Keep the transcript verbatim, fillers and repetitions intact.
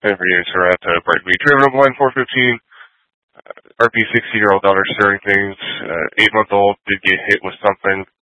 And for units are at uh, Bright Beach. We have an line four fifteen, uh, R P sixteen-year-old daughter stirring things, uh, eight-month-old did get hit with something.